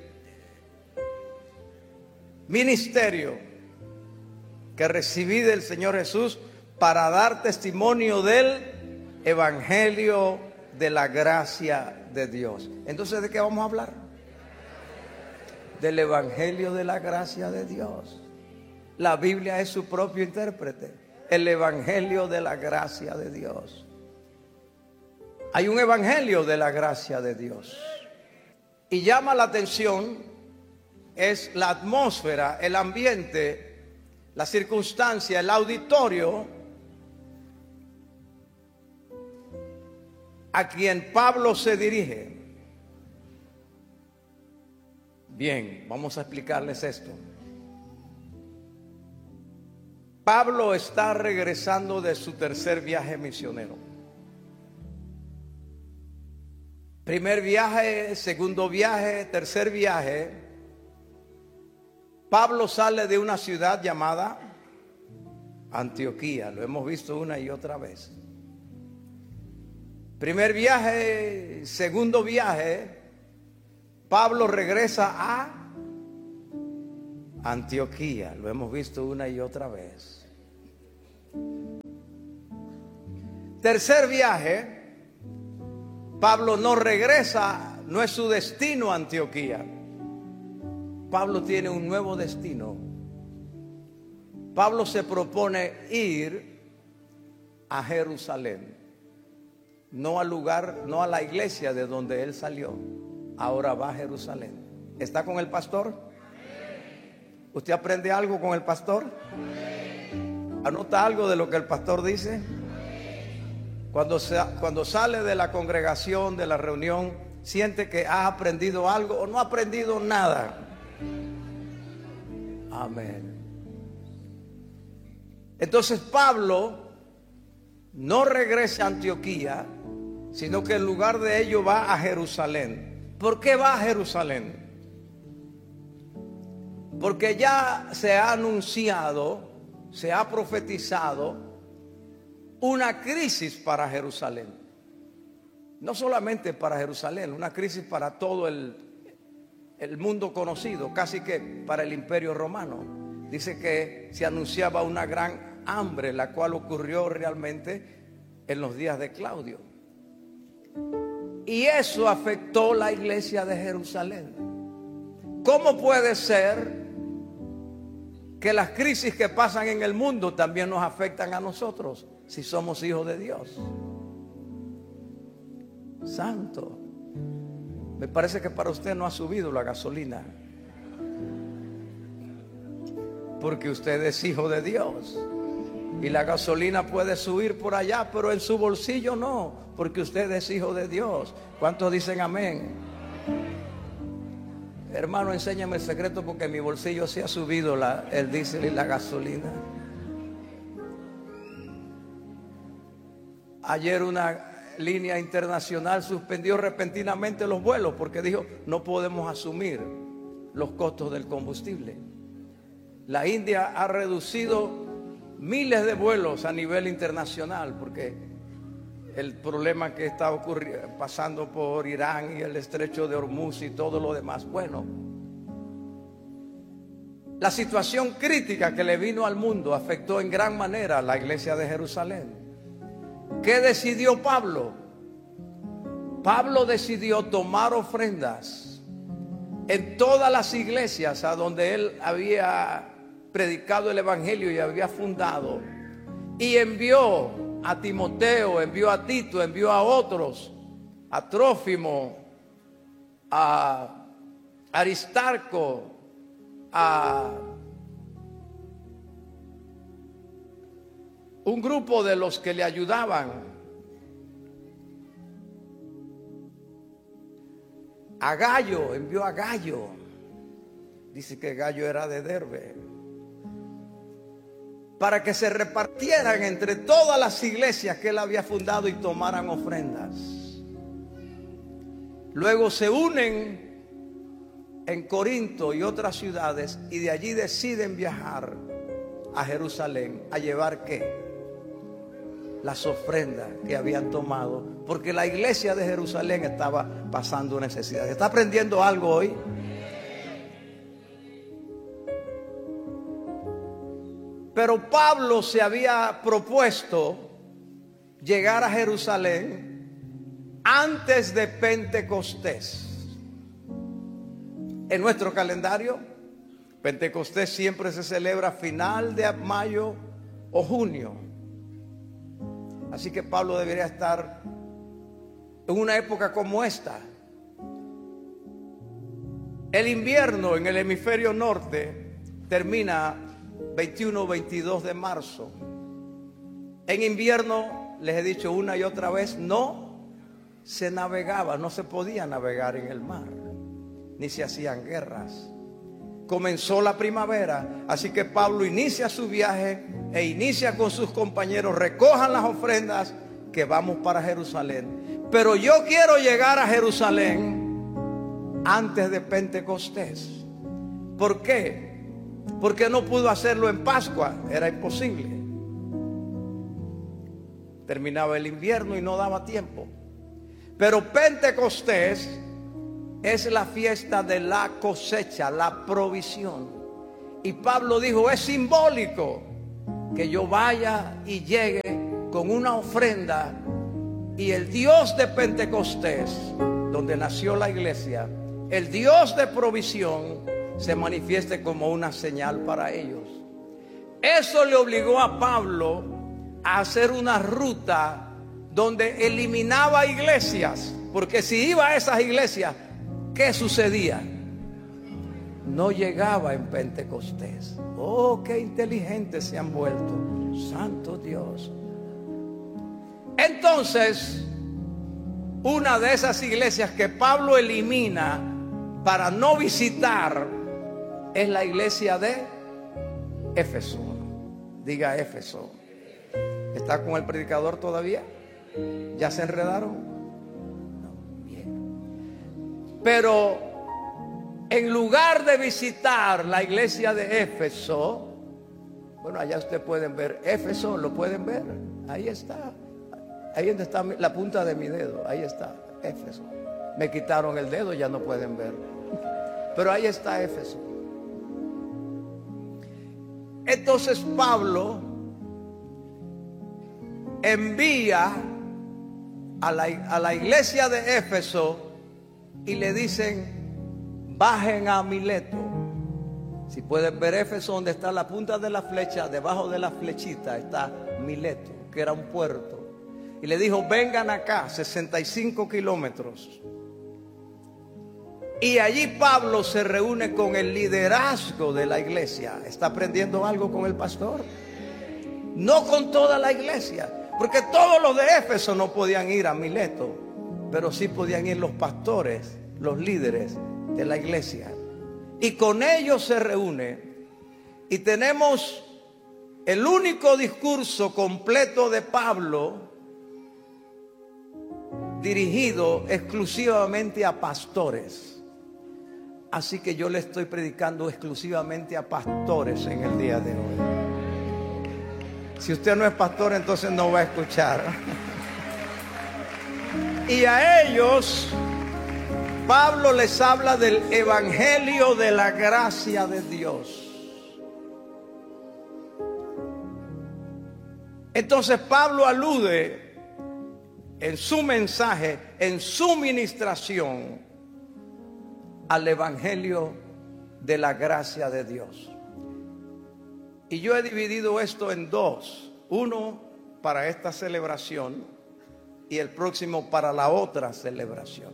ministerio que recibí del Señor Jesús, para dar testimonio del Evangelio de la gracia de Dios. Entonces, ¿de qué vamos a hablar? Del Evangelio de la gracia de Dios. La Biblia es su propio intérprete. El Evangelio de la gracia de Dios. Hay un Evangelio de la gracia de Dios. Y llama la atención, es la atmósfera, el ambiente, la circunstancia, el auditorio a quien Pablo se dirige. Bien, vamos a explicarles esto. Pablo está regresando de su tercer viaje misionero. Primer viaje, segundo viaje, tercer viaje. Pablo sale de una ciudad llamada Antioquía. Lo hemos visto una y otra vez. Primer viaje, segundo viaje. Pablo regresa a Antioquía. Lo hemos visto una y otra vez. Tercer viaje, Pablo no regresa, no es su destino Antioquía. Pablo tiene un nuevo destino. Pablo se propone ir a Jerusalén, no al lugar, no a la iglesia de donde él salió. Ahora va a Jerusalén. ¿Está con el pastor? ¿Usted aprende algo con el pastor? ¿Anota algo de lo que el pastor dice? Cuando sale de la congregación, de la reunión, siente que ha aprendido algo o no ha aprendido nada. Amén. Entonces Pablo no regresa a Antioquía, sino que en lugar de ello va a Jerusalén. ¿Por qué va a Jerusalén? Porque ya se ha anunciado, se ha profetizado una crisis para Jerusalén. No solamente para Jerusalén, una crisis para todo el mundo conocido, casi que para el Imperio Romano. Dice que se anunciaba una gran hambre, la cual ocurrió realmente en los días de Claudio. Y eso afectó la iglesia de Jerusalén. ¿Cómo puede ser que las crisis que pasan en el mundo también nos afectan a nosotros si somos hijos de Dios? Santo. Me parece que para usted no ha subido la gasolina, porque usted es hijo de Dios. Y la gasolina puede subir por allá, pero en su bolsillo no, porque usted es hijo de Dios. ¿Cuántos dicen amén? Hermano, enséñame el secreto, porque en mi bolsillo sí ha subido el diésel y la gasolina. Ayer una línea internacional suspendió repentinamente los vuelos porque dijo: no podemos asumir los costos del combustible. La India ha reducido miles de vuelos a nivel internacional porque el problema que está pasando por Irán y el estrecho de Hormuz y todo lo demás. Bueno, la situación crítica que le vino al mundo afectó en gran manera a la iglesia de Jerusalén. ¿Qué decidió Pablo? Pablo decidió tomar ofrendas en todas las iglesias a donde él había predicado el evangelio y había fundado, y envió a Timoteo, envió a Tito, envió a otros, a Trófimo, a Aristarco, a un grupo de los que le ayudaban, a Gallo, envió a Gallo. Dice que Gallo era de Derbe, para que se repartieran entre todas las iglesias que él había fundado y tomaran ofrendas. Luego se unen en Corinto y otras ciudades, y de allí deciden viajar a Jerusalén a llevar ¿qué? Las ofrendas que habían tomado, porque la iglesia de Jerusalén estaba pasando necesidad. ¿Está aprendiendo algo hoy? Pero Pablo se había propuesto llegar a Jerusalén antes de Pentecostés. En nuestro calendario, Pentecostés siempre se celebra a final de mayo o junio. Así que Pablo debería estar en una época como esta. El invierno en el hemisferio norte termina 21 o 22 de marzo. En invierno, les he dicho una y otra vez, no se navegaba, no se podía navegar en el mar, ni se hacían guerras. Comenzó la primavera, así que Pablo inicia su viaje e inicia con sus compañeros: recojan las ofrendas que vamos para Jerusalén. Pero yo quiero llegar a Jerusalén antes de Pentecostés. ¿Por qué? Porque no pudo hacerlo en Pascua, era imposible. Terminaba el invierno y no daba tiempo. Pero Pentecostés es la fiesta de la cosecha, la provisión. Y Pablo dijo, es simbólico que yo vaya y llegue con una ofrenda y el Dios de Pentecostés, donde nació la iglesia, el Dios de provisión, se manifieste como una señal para ellos. Eso le obligó a Pablo a hacer una ruta donde eliminaba iglesias, porque si iba a esas iglesias, ¿qué sucedía? No llegaba en Pentecostés. Oh, qué inteligentes se han vuelto, santo Dios. Entonces, una de esas iglesias que Pablo elimina para no visitar es la iglesia de Éfeso. Diga Éfeso. ¿Está con el predicador todavía? ¿Ya se enredaron? No, bien. Pero en lugar de visitar la iglesia de Éfeso, bueno, allá ustedes pueden ver Éfeso, lo pueden ver, ahí está. Ahí donde está la punta de mi dedo, ahí está Éfeso. Me quitaron el dedo, ya no pueden ver, pero ahí está Éfeso. Entonces Pablo envía a la iglesia de Éfeso y le dicen, bajen a Mileto. Si pueden ver Éfeso, donde está la punta de la flecha, debajo de la flechita está Mileto, que era un puerto. Y le dijo, vengan acá, 65 kilómetros. Y allí Pablo se reúne con el liderazgo de la iglesia. ¿Está aprendiendo algo con el pastor? No con toda la iglesia, porque todos los de Éfeso no podían ir a Mileto, pero sí podían ir los pastores, los líderes de la iglesia. Y con ellos se reúne y tenemos el único discurso completo de Pablo dirigido exclusivamente a pastores. Así que yo le estoy predicando exclusivamente a pastores en el día de hoy. Si usted no es pastor, entonces no va a escuchar. Y a ellos Pablo les habla del evangelio de la gracia de Dios. Entonces Pablo alude en su mensaje, en su ministración, al evangelio de la gracia de Dios. Y yo he dividido esto en dos: uno para esta celebración y el próximo para la otra celebración.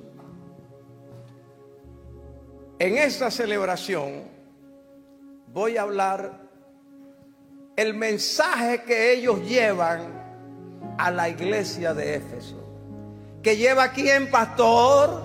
En esta celebración voy a hablar el mensaje que ellos llevan a la iglesia de Éfeso. ¿Que lleva quién, pastor?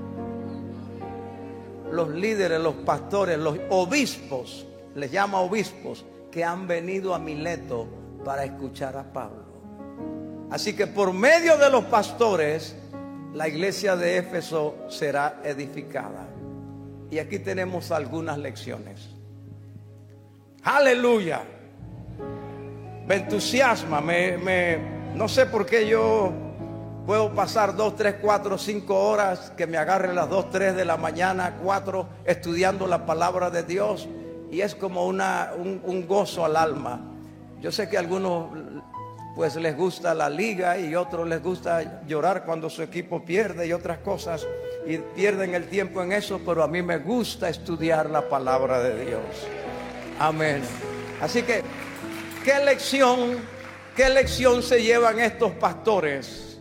Los líderes, los pastores, los obispos, les llama obispos, que han venido a Mileto para escuchar a Pablo. Así que por medio de los pastores, la iglesia de Éfeso será edificada. Y aquí tenemos algunas lecciones. Aleluya. Me entusiasma, no sé por qué yo puedo pasar 2, 3, 4, 5 horas, que me agarren las 2, 3 de la mañana, 4, estudiando la palabra de Dios, y es como un gozo al alma. Yo sé que a algunos pues les gusta la liga y otros les gusta llorar cuando su equipo pierde y otras cosas, y pierden el tiempo en eso, pero a mí me gusta estudiar la palabra de Dios. Amén. Así que, ¿qué lección se llevan estos pastores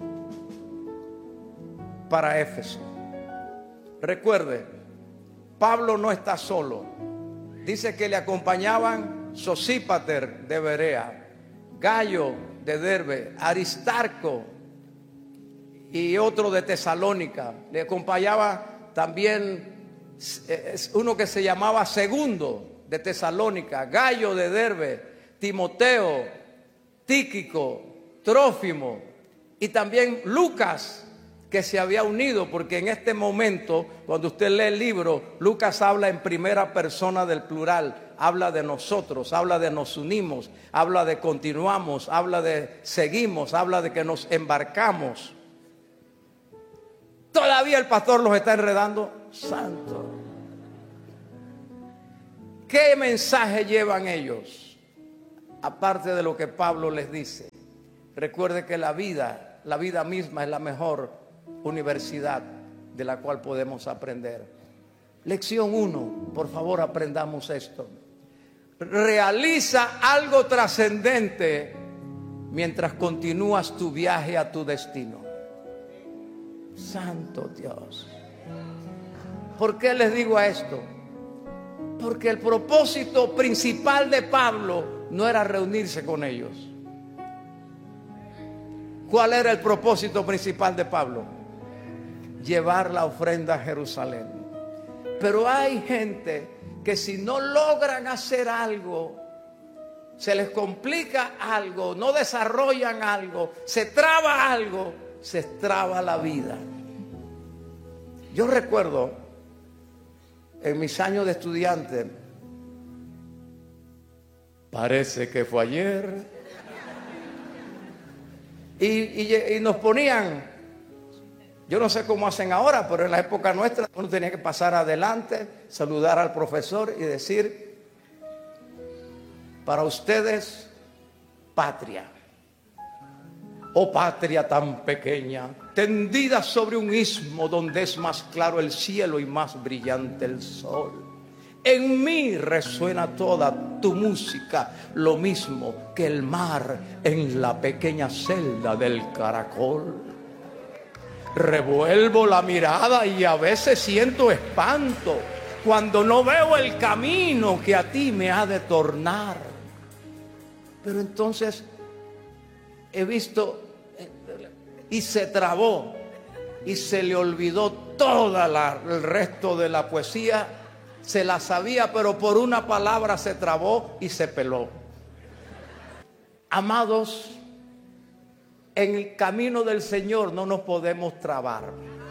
para Éfeso? Recuerde, Pablo no está solo. Dice que le acompañaban Sosípater de Berea, Gallo de Derbe, Aristarco y otro de Tesalónica. Le acompañaba también uno que se llamaba Segundo de Tesalónica, Gallo de Derbe, Timoteo, Tíquico, Trófimo y también Lucas, que se había unido, porque en este momento, cuando usted lee el libro, Lucas habla en primera persona del plural, habla de nosotros, habla de nos unimos, habla de continuamos, habla de seguimos, habla de que nos embarcamos. Todavía el pastor los está enredando. Santo. ¿Qué mensaje llevan ellos? Aparte de lo que Pablo les dice. Recuerde que la vida misma es la mejor universidad de la cual podemos aprender. Lección 1, por favor aprendamos esto. Realiza algo trascendente mientras continúas tu viaje a tu destino. Santo Dios. ¿Por qué les digo esto? Porque el propósito principal de Pablo no era reunirse con ellos. ¿Cuál era el propósito principal de Pablo? Llevar la ofrenda a Jerusalén. Pero hay gente que si no logran hacer algo, se les complica algo, no desarrollan algo, se traba algo, se traba la vida. Yo recuerdo en mis años de estudiante, parece que fue ayer, y nos ponían, yo no sé cómo hacen ahora, pero en la época nuestra uno tenía que pasar adelante, saludar al profesor y decir: para ustedes, patria. Oh patria tan pequeña, tendida sobre un istmo donde es más claro el cielo y más brillante el sol. En mí resuena toda tu música, lo mismo que el mar en la pequeña celda del caracol. Revuelvo la mirada y a veces siento espanto cuando no veo el camino que a ti me ha de tornar. Pero entonces he visto y se trabó y se le olvidó toda el resto de la poesía. Se la sabía, pero por una palabra se trabó y se peló. Amados, en el camino del Señor no nos podemos trabar.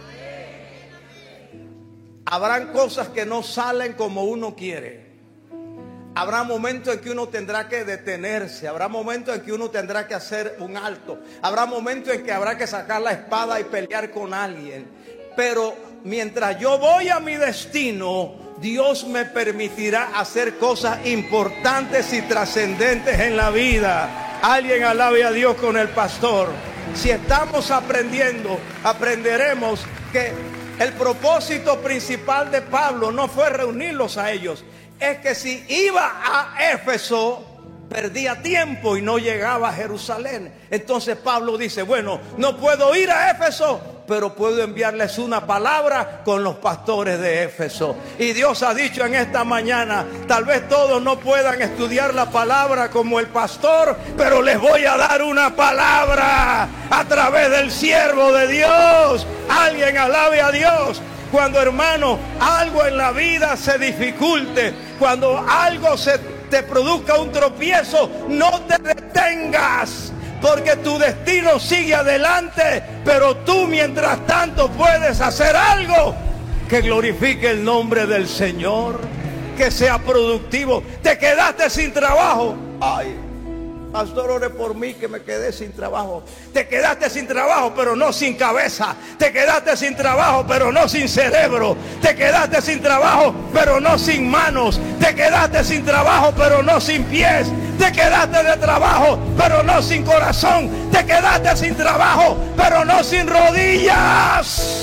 Habrán cosas que no salen como uno quiere. Habrá momentos en que uno tendrá que detenerse. Habrá momentos en que uno tendrá que hacer un alto. Habrá momentos en que habrá que sacar la espada y pelear con alguien. Pero mientras yo voy a mi destino, Dios me permitirá hacer cosas importantes y trascendentes en la vida. Alguien alabe a Dios con el pastor. Si estamos aprendiendo, aprenderemos que el propósito principal de Pablo no fue reunirlos a ellos. Es que si iba a Éfeso, perdía tiempo y no llegaba a Jerusalén. Entonces Pablo dice: bueno, no puedo ir a Éfeso, pero puedo enviarles una palabra con los pastores de Éfeso. Y Dios ha dicho en esta mañana: tal vez todos no puedan estudiar la palabra como el pastor, pero les voy a dar una palabra a través del siervo de Dios. Alguien alabe a Dios. Cuando, hermano, algo en la vida se dificulte, cuando algo te produzca un tropiezo, no te detengas, porque tu destino sigue adelante. Pero tú, mientras tanto, puedes hacer algo que glorifique el nombre del Señor, que sea productivo. Te quedaste sin trabajo. Ay, pastor, ore por mí que me quedé sin trabajo. Te quedaste sin trabajo, pero no sin cabeza. Te quedaste sin trabajo, pero no sin cerebro. Te quedaste sin trabajo, pero no sin manos. Te quedaste sin trabajo, pero no sin pies. Te quedaste de trabajo, pero no sin corazón. Te quedaste sin trabajo, pero no sin rodillas.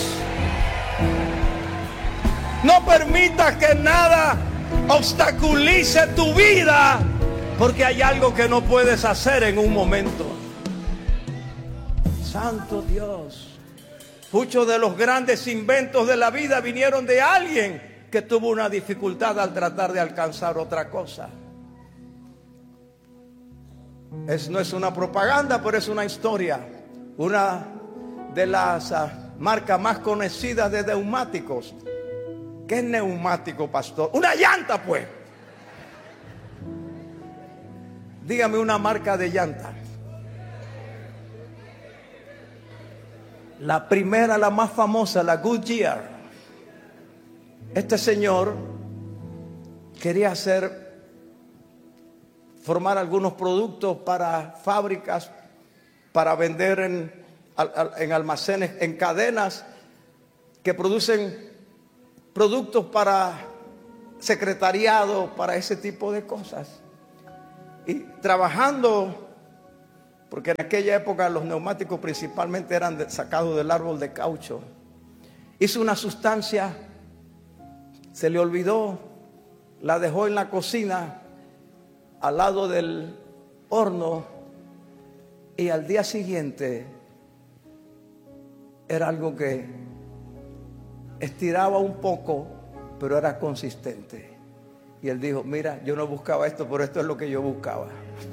No permitas que nada obstaculice tu vida, porque hay algo que no puedes hacer en un momento. Santo Dios. Muchos de los grandes inventos de la vida vinieron de alguien que tuvo una dificultad al tratar de alcanzar otra cosa. No es una propaganda, pero es una historia. Una de las marcas más conocidas de neumáticos. ¿Qué es neumático, pastor? Una llanta, pues. Dígame una marca de llanta. La primera, la más famosa, la Goodyear. Este señor quería formar algunos productos para fábricas, para vender en almacenes, en cadenas. que producen productos para secretariado, para ese tipo de cosas. Y trabajando, porque en aquella época los neumáticos principalmente eran sacados del árbol de caucho, hizo una sustancia, se le olvidó, la dejó en la cocina al lado del horno, y al día siguiente era algo que estiraba un poco, pero era consistente. Y él dijo, mira, yo no buscaba esto, pero esto es lo que yo buscaba.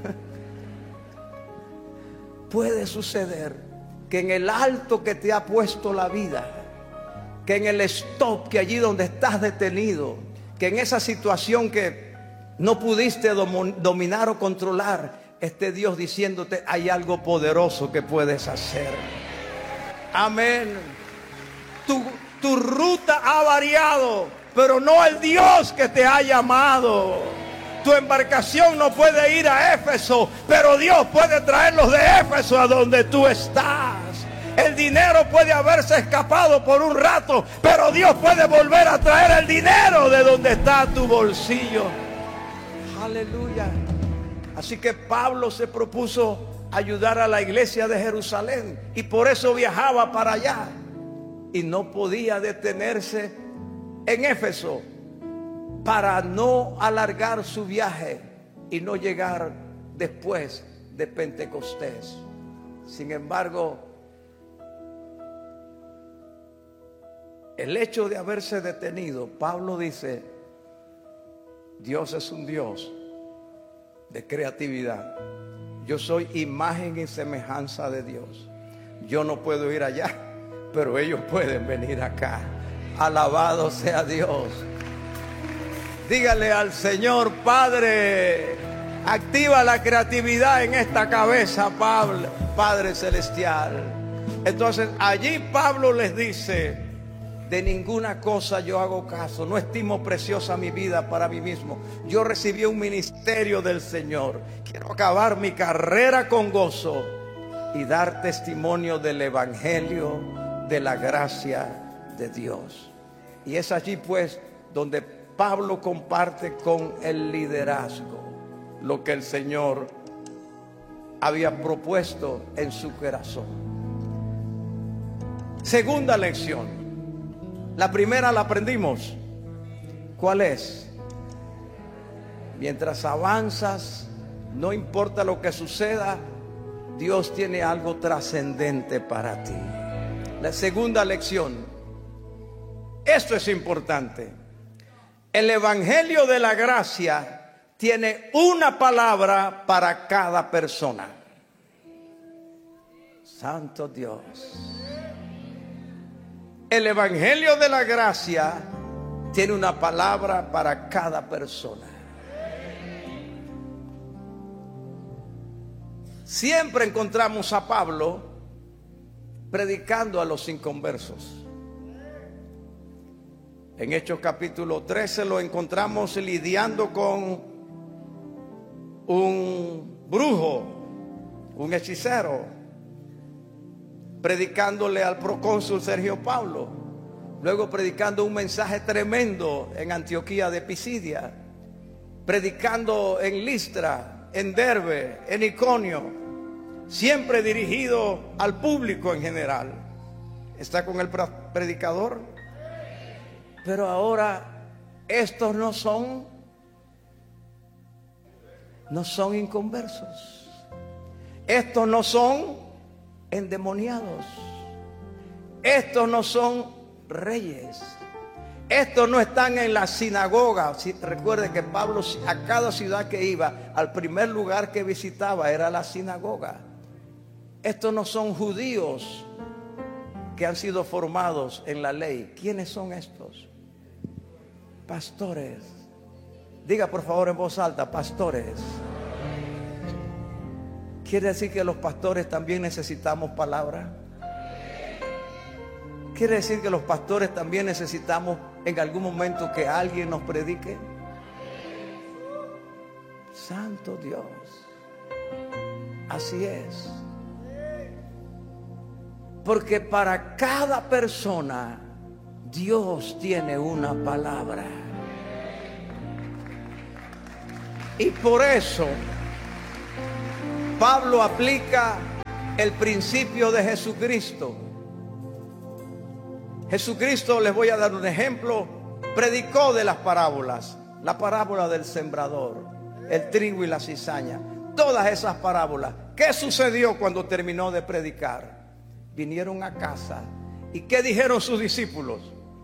Puede suceder que en el alto que te ha puesto la vida, que en el stop, que allí donde estás detenido, que en esa situación que no pudiste dominar o controlar, esté Dios diciéndote, hay algo poderoso que puedes hacer. Amén. Tu ruta ha variado, pero no el Dios que te ha llamado. Tu embarcación no puede ir a Éfeso, pero Dios puede traerlos de Éfeso a donde tú estás. El dinero puede haberse escapado por un rato, pero Dios puede volver a traer el dinero de donde está tu bolsillo. Aleluya. Así que Pablo se propuso ayudar a la iglesia de Jerusalén y por eso viajaba para allá. Y no podía detenerse en Éfeso para no alargar su viaje y no llegar después de Pentecostés. Sin embargo, el hecho de haberse detenido, Pablo dice, Dios es un Dios de creatividad. Yo soy imagen y semejanza de Dios. Yo no puedo ir allá, pero ellos pueden venir acá. Alabado sea Dios. Dígale al Señor, Padre, activa la creatividad en esta cabeza, Pablo, Padre Celestial. Entonces allí Pablo les dice, de ninguna cosa yo hago caso, no estimo preciosa mi vida para mí mismo. Yo recibí un ministerio del Señor. Quiero acabar mi carrera con gozo y dar testimonio del Evangelio, de la gracia de Dios. Y es allí pues donde Pablo comparte con el liderazgo lo que el Señor había propuesto en su corazón. Segunda lección. La primera la aprendimos. ¿Cuál es? Mientras avanzas, no importa lo que suceda, Dios tiene algo trascendente para ti. La segunda lección. Esto es importante. El Evangelio de la Gracia tiene una palabra para cada persona. Santo Dios. El Evangelio de la Gracia tiene una palabra para cada persona. Siempre encontramos a Pablo predicando a los inconversos. En Hechos capítulo 13 lo encontramos lidiando con un brujo, un hechicero, predicándole al procónsul Sergio Paulo, luego predicando un mensaje tremendo en Antioquía de Pisidia, predicando en Listra, en Derbe, en Iconio, siempre dirigido al público en general. ¿Está con el predicador? Pero ahora estos no son inconversos, estos no son endemoniados, estos no son reyes, estos no están en la sinagoga. Recuerde que Pablo a cada ciudad que iba, al primer lugar que visitaba era la sinagoga. Estos no son judíos que han sido formados en la ley. ¿Quiénes son estos? Pastores. Diga por favor en voz alta, pastores. ¿Quiere decir que los pastores también necesitamos palabra? ¿Quiere decir que los pastores también necesitamos en algún momento que alguien nos predique? Santo Dios. Así es. Porque para cada persona Dios tiene una palabra. Y por eso Pablo aplica el principio de Jesucristo. Jesucristo, les voy a dar un ejemplo, predicó de las parábolas. La parábola del sembrador, el trigo y la cizaña. Todas esas parábolas. ¿Qué sucedió cuando terminó de predicar? Vinieron a casa. ¿Y qué dijeron sus discípulos?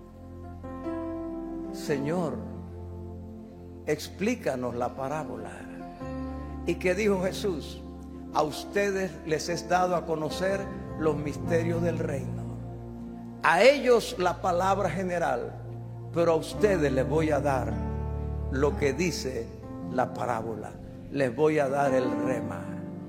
Señor, explícanos la parábola. ¿Y qué dijo Jesús? A ustedes les es dado a conocer los misterios del reino. A ellos la palabra general, pero a ustedes les voy a dar lo que dice la parábola. Les voy a dar el rema.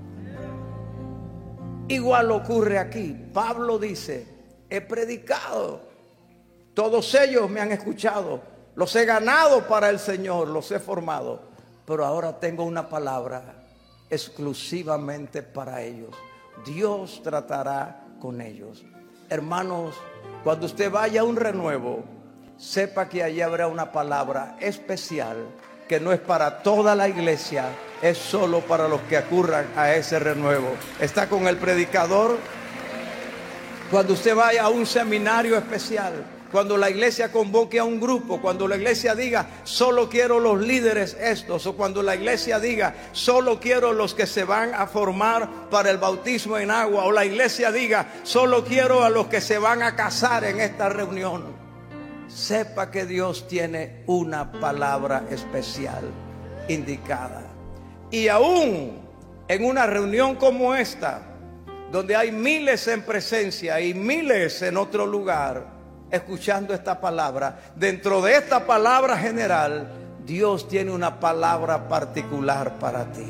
Igual ocurre aquí. Pablo dice, he predicado. Todos ellos me han escuchado. Los he ganado para el Señor, los he formado. Pero ahora tengo una palabra exclusivamente para ellos. Dios tratará con ellos. Hermanos, cuando usted vaya a un renuevo, sepa que allí habrá una palabra especial que no es para toda la iglesia, es solo para los que acurran a ese renuevo. ¿Está con el predicador? Cuando usted vaya a un seminario especial, cuando la iglesia convoque a un grupo, cuando la iglesia diga, solo quiero los líderes estos, o cuando la iglesia diga, solo quiero los que se van a formar para el bautismo en agua, o la iglesia diga, solo quiero a los que se van a casar en esta reunión, sepa que Dios tiene una palabra especial indicada. Y aún en una reunión como esta, donde hay miles en presencia y miles en otro lugar, escuchando esta palabra, dentro de esta palabra general, Dios tiene una palabra particular para ti.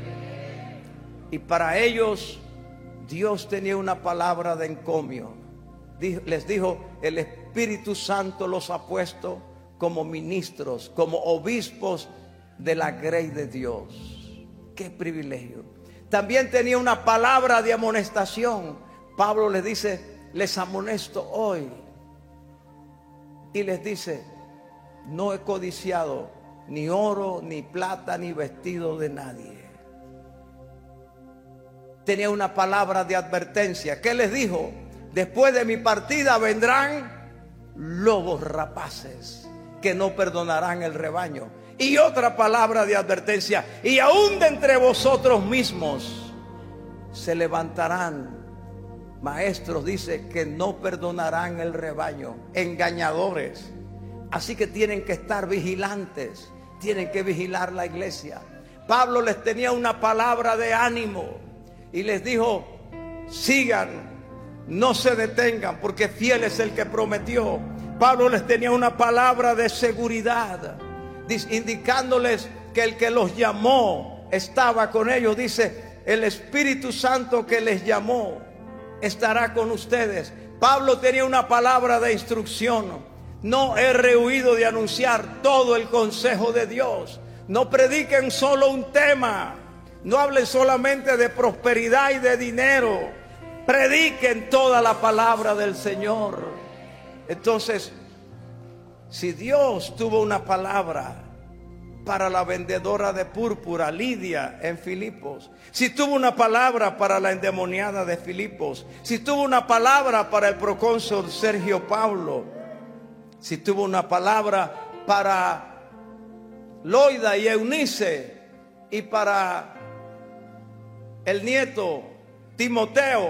Y para ellos, Dios tenía una palabra de encomio. Les dijo, el Espíritu Santo los ha puesto como ministros, como obispos de la grey de Dios. ¡Qué privilegio! También tenía una palabra de amonestación. Pablo les dice, les amonesto hoy. Y les dice, no he codiciado ni oro, ni plata, ni vestido de nadie. Tenía una palabra de advertencia. ¿Qué les dijo? Después de mi partida vendrán lobos rapaces que no perdonarán el rebaño. Y otra palabra de advertencia. Y aún de entre vosotros mismos se levantarán maestros, dice, que no perdonarán el rebaño, engañadores. Así que tienen que estar vigilantes, tienen que vigilar la iglesia. Pablo les tenía una palabra de ánimo y les dijo, sigan, no se detengan, porque fiel es el que prometió. Pablo les tenía una palabra de seguridad, indicándoles que el que los llamó estaba con ellos. Dice, el Espíritu Santo que les llamó estará con ustedes. Pablo tenía una palabra de instrucción. No he rehuido de anunciar todo el consejo de Dios. No prediquen solo un tema. No hablen solamente de prosperidad y de dinero. Prediquen toda la palabra del Señor. Entonces, si Dios tuvo una palabra para la vendedora de púrpura, Lidia, en Filipos, si tuvo una palabra para la endemoniada de Filipos, si tuvo una palabra para el procónsul Sergio Paulo, si tuvo una palabra para Loida y Eunice y para el nieto Timoteo,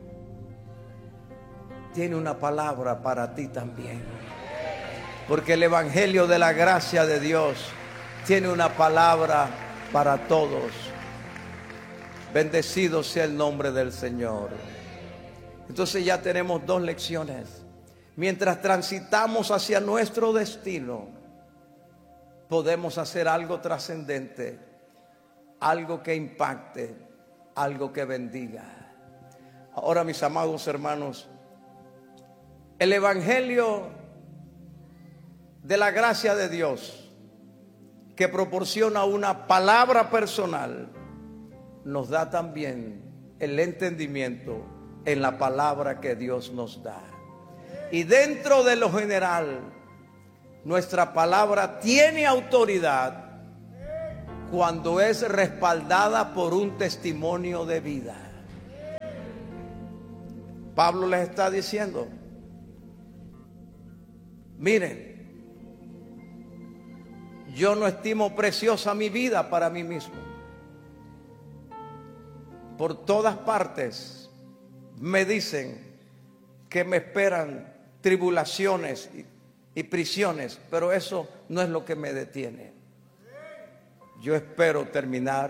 tiene una palabra para ti también, porque el evangelio de la gracia de Dios tiene una palabra para todos. Bendecido sea el nombre del Señor. Entonces ya tenemos dos lecciones. Mientras transitamos hacia nuestro destino, podemos hacer algo trascendente, algo que impacte, algo que bendiga. Ahora, mis amados hermanos, el evangelio de la gracia de Dios, que proporciona una palabra personal, nos da también el entendimiento en la palabra que Dios nos da. Y dentro de lo general, nuestra palabra tiene autoridad cuando es respaldada por un testimonio de vida. Pablo les está diciendo, miren, yo no estimo preciosa mi vida para mí mismo. Por todas partes me dicen que me esperan tribulaciones y prisiones, pero eso no es lo que me detiene. Yo espero terminar